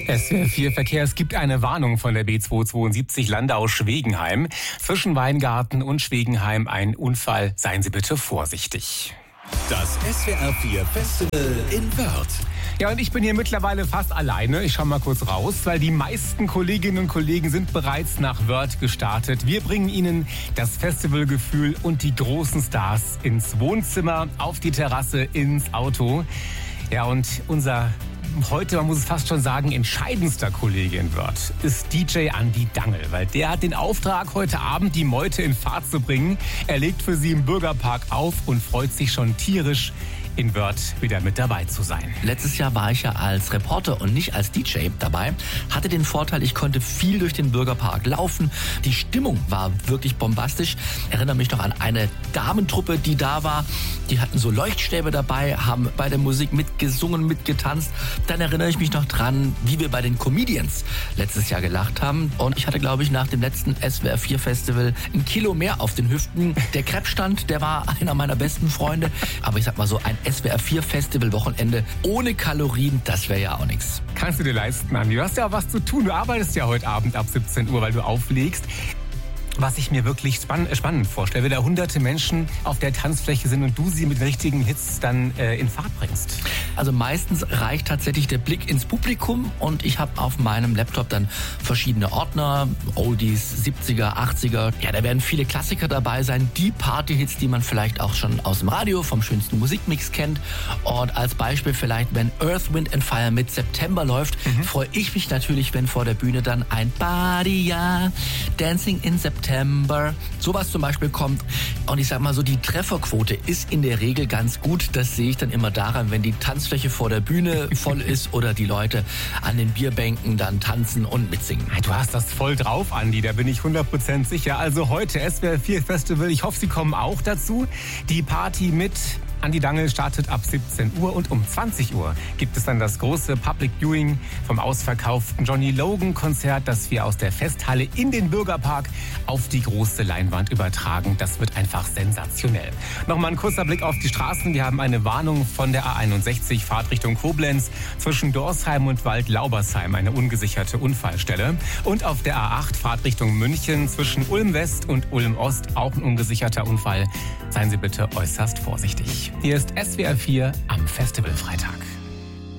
SWR 4 Verkehr. Es gibt eine Warnung von der B272 Landau-Schwegenheim. Zwischen Weingarten und Schwegenheim ein Unfall. Seien Sie bitte vorsichtig. Das SWR 4 Festival in Wörth. Ja, und ich bin hier mittlerweile fast alleine. Ich schaue mal kurz raus, weil die meisten Kolleginnen und Kollegen sind bereits nach Wörth gestartet. Wir bringen Ihnen das Festivalgefühl und die großen Stars ins Wohnzimmer, auf die Terrasse, ins Auto. Ja, und unser heute, man muss es fast schon sagen, entscheidendster Kollege in Wörth ist DJ Andi Dangl, weil der hat den Auftrag, heute Abend die Meute in Fahrt zu bringen. Er legt für sie im Bürgerpark auf und freut sich schon tierisch, in Wörth wieder mit dabei zu sein. Letztes Jahr war ich ja als Reporter und nicht als DJ dabei. Hatte den Vorteil, ich konnte viel durch den Bürgerpark laufen. Die Stimmung war wirklich bombastisch. Ich erinnere mich noch an eine Damentruppe, die da war. Die hatten so Leuchtstäbe dabei, haben bei der Musik mitgesungen, mitgetanzt. Dann erinnere ich mich noch dran, wie wir bei den Comedians letztes Jahr gelacht haben. Und ich hatte, glaube ich, nach dem letzten SWR 4 Festival 1 Kilo mehr auf den Hüften. Der Krebsstand, der war einer meiner besten Freunde. Aber ich sag mal so, ein SWR 4 Festival Wochenende ohne Kalorien, das wäre ja auch nichts. Kannst du dir leisten, Andi. Du hast ja auch was zu tun. Du arbeitest ja heute Abend ab 17 Uhr, weil du auflegst. Was ich mir wirklich spannend vorstelle, wenn da hunderte Menschen auf der Tanzfläche sind und du sie mit richtigen Hits dann in Fahrt bringst. Also meistens reicht tatsächlich der Blick ins Publikum und ich habe auf meinem Laptop dann verschiedene Ordner, Oldies, 70er, 80er. Ja, da werden viele Klassiker dabei sein, die Partyhits, die man vielleicht auch schon aus dem Radio vom schönsten Musikmix kennt. Und als Beispiel vielleicht, wenn Earth, Wind and Fire mit September läuft, freue ich mich natürlich, wenn vor der Bühne dann ein Badia, Dancing in September, sowas zum Beispiel kommt. Und ich sag mal so, die Trefferquote ist in der Regel ganz gut. Das sehe ich dann immer daran, wenn die Tanzfläche vor der Bühne voll ist oder die Leute an den Bierbänken dann tanzen und mitsingen. Du hast das voll drauf, Andi, da bin ich 100% sicher. Also heute SWR 4 Festival, ich hoffe, Sie kommen auch dazu. Die Party mit Andi Dangl startet ab 17 Uhr und um 20 Uhr gibt es dann das große Public Viewing vom ausverkauften Johnny Logan Konzert, das wir aus der Festhalle in den Bürgerpark auf die große Leinwand übertragen. Das wird einfach sensationell. Nochmal ein kurzer Blick auf die Straßen. Wir haben eine Warnung von der A61 Fahrt Richtung Koblenz zwischen Dorsheim und Wald-Laubersheim, eine ungesicherte Unfallstelle. Und auf der A8 Fahrt Richtung München zwischen Ulm West und Ulm Ost auch ein ungesicherter Unfall. Seien Sie bitte äußerst vorsichtig. Hier ist SWR 4 am Festivalfreitag.